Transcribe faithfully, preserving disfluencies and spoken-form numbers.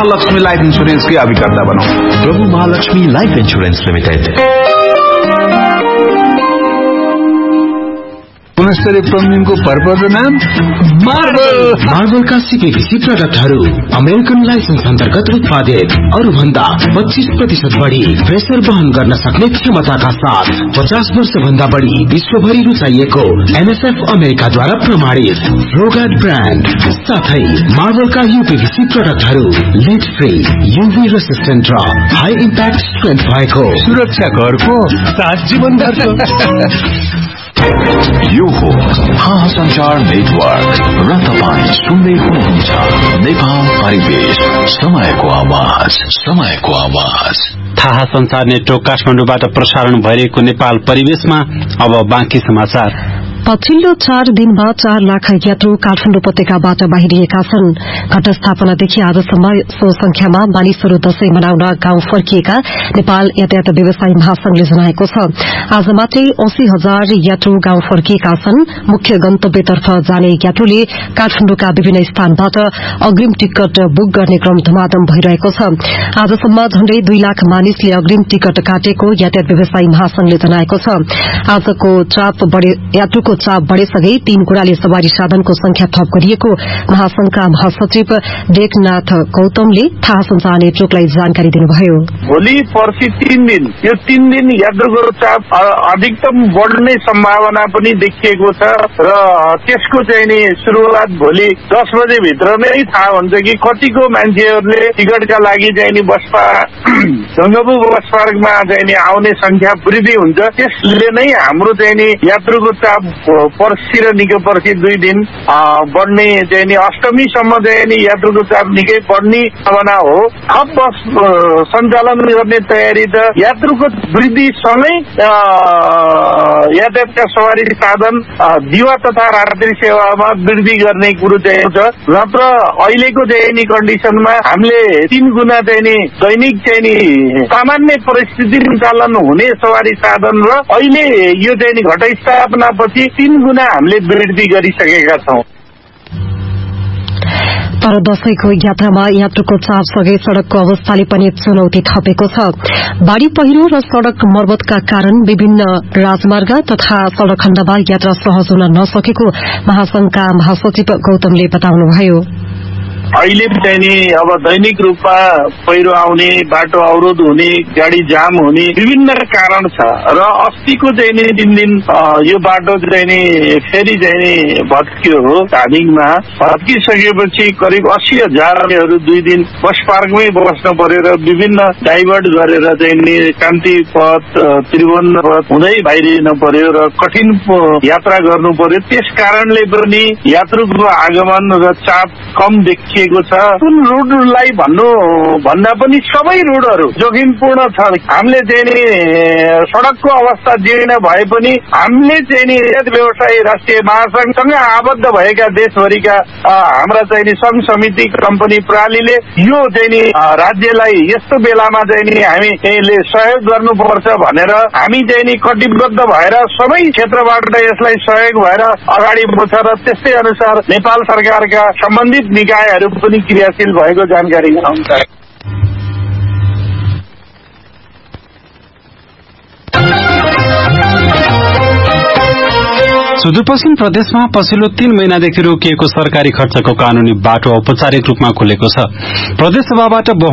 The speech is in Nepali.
महालक्ष्मी लाइफ इन्स्योरेन्स के अभिकर्ता बनौं। प्रभु महालक्ष्मी लाइफ इन्स्योरेन्स लिमिटेड। पुनस्तरी प्लम्बिङको भरपर्दो नाम मार्बल। मार्बलका सीपीवीसी प्रोडक्टहरू अमेरिकन लाइसेन्स अन्तर्गत उत्पादित, अरू भन्दा पच्चीस प्रतिशत बढ़ी प्रेसर वहन गर्न सक्ने क्षमताका साथ पचास वर्ष भन्दा बढ़ी विश्वभरि रुचाइएको एनएसएफ अमेरिकाद्वारा प्रमाणित रोगार्ड ब्रान्ड साथै मार्बलका यूपीवीसी प्रोडक्टहरू लिड फ्री, यूभी रेसिस्टेन्ट र हाई इम्प्याक्ट स्ट्रेन्थ भएको सुरक्षा घरको सात जीवन यो हो महासञ्चार नेटवर्क र तपाईँ सुन्दै हुनुहुन्छ नेपाल परिवेश, समयको आवाज, समयको आवाज। थाहा संचार नेटवर्क काठमाडौँबाट प्रसारण भइरहेको नेपाल परिवेशमा अब बाँकी समाचार। पछिल्लो चार दिनमा चार लाख यात्रु काठमाडौँ उपत्यकाबाट बाहिरिएका छन्। घटस्थापनादेखि आजसम्म सो संख्यामा मानिसहरू दशैं मनाउन गाउँ फर्किएका नेपाल यातायात व्यवसायी महासंघले जनाएको छ। आज मात्रै अस्सी हजार यात्रु गाउँ फर्किएका छन्। मुख्य गन्तव्यतर्फ जाने यात्रुले काठमाडौँका विभिन्न स्थानबाट अग्रिम टिकट बुक गर्ने क्रम धमाधम भइरहेको छ। आजसम्म झण्डै दुई लाख मानिसले अग्रिम टिकट काटेको यातायात व्यवसायी महासंघले जनाएको छ। आजको चाप बढे यात्रुको चाप बढ़ेसँगै तीन गुणाले सवारी साधनको संख्या थप गरिएको महासंघका महासचिव डेकनाथ गौतमले थाहा संचार नेटवर्कलाई जानकारी दिनुभयो। भोलि पर्सि तीन दिन यो तीन दिन यात्रुको चाप अधिकतम बढ़ने सम्भावना पनि देखिएको छ र त्यसको चाहिँ नि शुरूआत भोलि दस बजे भित्र नै थाहा हुन्छ कि कतिको मान्छेहरूले टिकटका लागि चाहिँ नि बस ढुङ्गबु बस पार्कमा चाहिँ नि आउने संख्या वृद्धि हुन्छ। त्यसले नै हाम्रो चाहिँ नि यात्रुको चाप पर्सि र निकै पर्सि दुई दिन बढ्ने चाहिँ नि अष्टमीसम्म चाहिँ नि यात्रुको चाप निकै बढ्ने सम्भावना हो। थप बस सञ्चालन गर्ने तयारी त यात्रुको वृद्धिसँगै यातायातका सवारी साधन दिवा तथा रात्रि सेवामा वृद्धि गर्ने कुरो चाहिँ छ। नत्र अहिलेको चाहिँ नि कन्डिसनमा हामीले तीन गुणा चाहिँ नि दैनिक चाहिँ नि सामान्य परिस्थिति सञ्चालन हुने सवारी साधन र अहिले यो चाहिँ नि घटस्थापनापछि तीन गुणा हामीले वृद्धि गरिसकेका छौं। तर दशैंको यात्रामा यात्रुको चाप सँगै सड़कको अवस्थाले पनि चुनौती थपेको छ। बाढ़ी पहिरो र सड़क मर्मतका कारण विभिन्न राजमार्ग तथा सड़क खण्डमा यात्रा सहज हुन नसकेको महासंघका महासचिव गौतमले बताउनुभयो। अहिले चाहिँ नि अब दैनिक रूपमा पहिरो आउने, बाटो अवरोध हुने, गाडी जाम हुने विभिन्न कारण छ र अस्तिको चाहिँ नि तीन दिन यो बाटो चाहिँ नि फेरि चाहिँ नि भत्कियो हो। धादिङमा भत्किसकेपछि करिब अस्सी हजारहरू दुई दिन बस पार्कमै बस्न पर्यो र विभिन्न डाइभर्ट गरेर चाहिँ नि कान्ति पथ, त्रिभुवन पथ हुँदै बाहिरिन पर्यो र कठिन यात्रा गर्नु पर्यो। त्यस कारणले पनि यात्रुको आगमन र चाप कम देखियो छ। कुन रोडलाई भन्नु भन्दा पनि सबै रोडहरू जोखिमपूर्ण छ। हामीले चाहिँ नि सड़कको अवस्था जीर्ण भए पनि हामीले चाहिँ नि व्यवसायी राष्ट्रिय महासंघसँग आबद्ध भएका देशभरिका हाम्रा चाहिँ नि संघ समिति कम्पनी प्रणालीले यो चाहिँ नि राज्यलाई यस्तो बेलामा चाहिँ नि हामी यसले सहयोग गर्नुपर्छ भनेर हामी चाहिँ नि कटिबद्ध भएर सबै क्षेत्रबाट यसलाई सहयोग भएर अगाडि बढ्छ र त्यस्तै अनुसार नेपाल सरकारका सम्बन्धित निकायहरू पनि क्रियाशील भएको जानकारी गराउँछ। सुदूरपश्चिम प्रदेशमा पछिल्लो तीन महिनादेखि रोकिएको सरकारी खर्चको कानूनी बाटो औपचारिक रूपमा खुलेको छ। प्रदेश सभाबाट